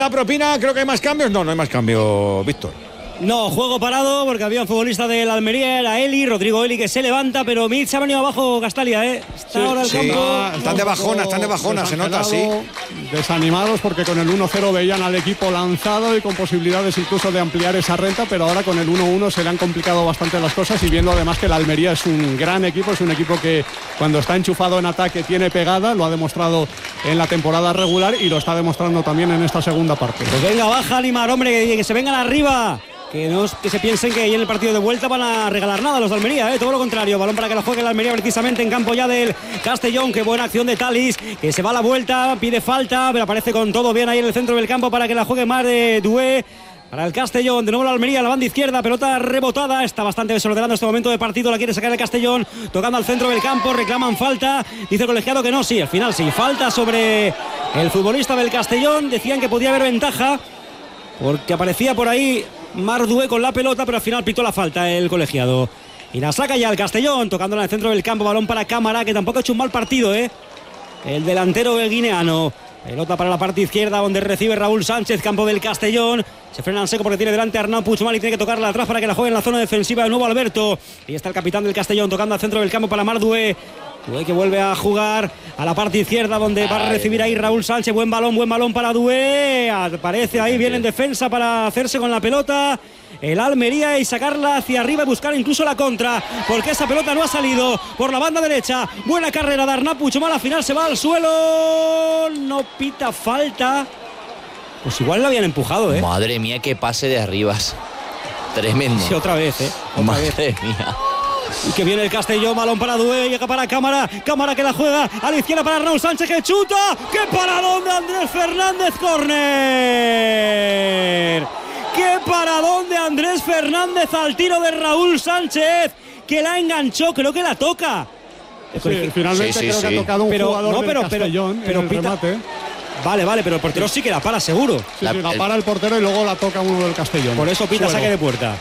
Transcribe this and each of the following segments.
La propina, creo que hay más cambios. No hay más cambios, Víctor. No, juego parado porque había un futbolista del Almería, era Rodrigo Eli, que se levanta, pero Mitch se ha venido abajo Castalia, Está ahora el campo. Están de bajona, se nota, sí. Desanimados porque con el 1-0 veían al equipo lanzado y con posibilidades incluso de ampliar esa renta, pero ahora con el 1-1 se le han complicado bastante las cosas, y viendo además que el Almería es un gran equipo, es un equipo que cuando está enchufado en ataque tiene pegada, lo ha demostrado en la temporada regular y lo está demostrando también en esta segunda parte. Pues venga, baja, animar, hombre, que se vengan arriba. Que se piensen que ahí en el partido de vuelta van a regalar nada a los de Almería, todo lo contrario. Balón para que la juegue el Almería precisamente en campo ya del Castellón. Qué buena acción de Talis, que se va a la vuelta, pide falta, pero aparece con todo bien ahí en el centro del campo para que la juegue más de Doué. Para el Castellón, de nuevo la Almería, la banda izquierda, pelota rebotada, está bastante desordenado este momento de partido, la quiere sacar el Castellón, tocando al centro del campo, reclaman falta, dice el colegiado que no, sí, al final sí, falta sobre el futbolista del Castellón, decían que podía haber ventaja, porque aparecía por ahí Mardué con la pelota, pero al final pitó la falta el colegiado. Y la saca ya el Castellón, tocándola en el centro del campo, balón para Cámara, que tampoco ha hecho un mal partido, el delantero guineano. Pelota para la parte izquierda, donde recibe Raúl Sánchez, campo del Castellón. Se frena en seco porque tiene delante a Arnau Puigmal y tiene que tocarla atrás para que la juegue en la zona defensiva de nuevo Alberto. Ahí está el capitán del Castellón tocando al centro del campo para Mardué. Doué que vuelve a jugar a la parte izquierda, donde va a recibir ahí Raúl Sánchez. Buen balón para Doué. Aparece ahí bien en defensa para hacerse con la pelota el Almería y sacarla hacia arriba y buscar incluso la contra, porque esa pelota no ha salido por la banda derecha. Buena carrera de Arnau Puigmal, al final se va al suelo, no pita falta. Pues igual la habían empujado, Madre mía, qué pase de Arribas. Tremendo. Sí, otra vez, Madre mía. Y que viene el Castellón, balón para Doué, llega para Cámara que la juega a la izquierda para Raúl Sánchez, que chuta, ¡qué paradón de Andrés Fernández! ¡Córner! ¡Qué paradón de Andrés Fernández al tiro de Raúl Sánchez! Que la enganchó, creo que la toca. Sí, finalmente creo que ha tocado un jugador del Castellón en el remate. Vale, pero el portero sí que la para, seguro. Sí, la para el portero y luego la toca uno del Castellón. Por eso pita saque de puerta.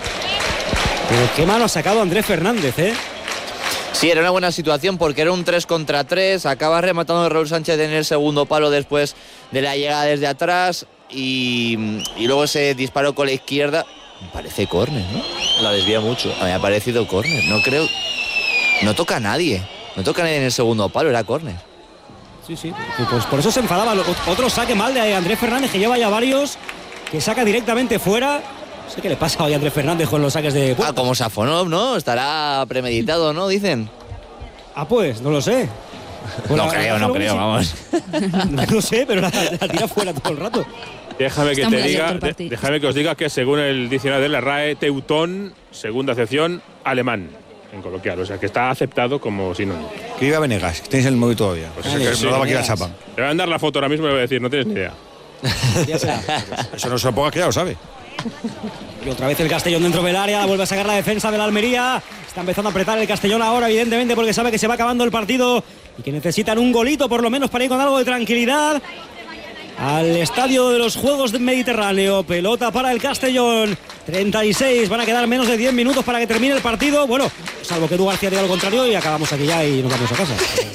Pero qué mano ha sacado Andrés Fernández, Sí, era una buena situación porque era un 3 contra 3. Acaba rematando Raúl Sánchez en el segundo palo después de la llegada desde atrás. Y luego ese disparo con la izquierda. Me parece córner, ¿no? La desvía mucho. A mí me ha parecido córner. No creo. No toca a nadie. No toca a nadie en el segundo palo, era córner. Sí. Pues por eso se enfadaba. Otro saque mal de Andrés Fernández, que lleva ya varios, que saca directamente fuera. No sé qué le pasa hoy a Andrés Fernández con los saques de puerta. Como Safonov, ¿no? Estará premeditado, ¿no? Dicen. Pues no lo sé. No creo, vamos. No sé, pero la tira fuera todo el rato. Déjame que os diga que según el diccionario de la RAE, teutón, segunda acepción, alemán, en coloquial. O sea, que está aceptado como sinónimo. Que iba Venegas, que tenéis el móvil todavía. Pues no daba aquí la chapa. Le voy a mandar la foto ahora mismo y le voy a decir, no tienes ni idea. Eso no se lo ponga, que ya lo sabe. Y otra vez el Castellón dentro del área, la vuelve a sacar la defensa de la Almería. Está empezando a apretar el Castellón ahora, evidentemente, porque sabe que se va acabando el partido y que necesitan un golito por lo menos para ir con algo de tranquilidad al estadio de los Juegos del Mediterráneo. Pelota para el Castellón, 36, van a quedar menos de 10 minutos para que termine el partido. Bueno, salvo que Edu García diga lo contrario y acabamos aquí ya y nos vamos a casa.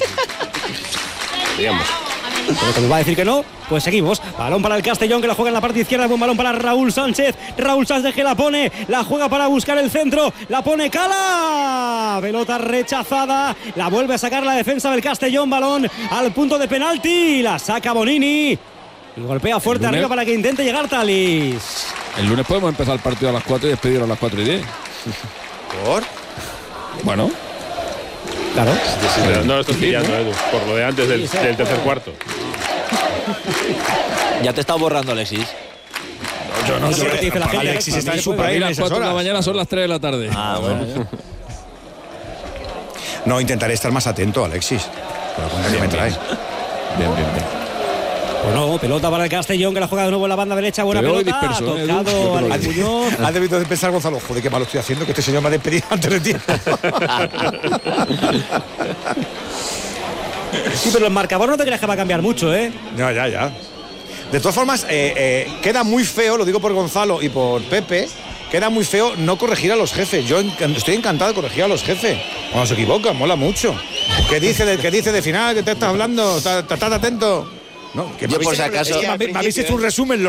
Digamos. Pero como va a decir que no, pues seguimos. Balón para el Castellón, que la juega en la parte izquierda. Buen balón para Raúl Sánchez. Raúl Sánchez que la pone, la juega para buscar el centro. La pone Cala. Pelota rechazada. La vuelve a sacar la defensa del Castellón. Balón al punto de penalti. La saca Bonini. Y golpea fuerte arriba para que intente llegar Talis. El lunes podemos empezar el partido a las 4 y despedir a las 4:10. ¿Por? Bueno. Claro. No lo estoy pillando, Edu, por lo de antes del tercer cuarto. Ya te está borrando, Alexis. Yo no sé. Alexis está en su país. Las 4 de la mañana son las 3 de la tarde. Bueno. No, intentaré estar más atento, Alexis. Pero cuenta que me trae. Bien. Bueno, pelota para el Castellón, que la juega de nuevo en la banda derecha. Buena pelota. Disperso, tocado al Muñoz. Has debido de pensar, Gonzalo, joder, qué malo estoy haciendo, que este señor me ha despedido antes de tiempo. Sí, pero el marcador no te creas que va a cambiar mucho, Ya. De todas formas, queda muy feo, lo digo por Gonzalo y por Pepe, queda muy feo no corregir a los jefes. Yo estoy encantado de corregir a los jefes. Cuando se equivocan, mola mucho. ¿Qué dice de final? ¿Qué te estás hablando? ¿Estás atento? No, que yo por si acaso me habéis hecho un resumen.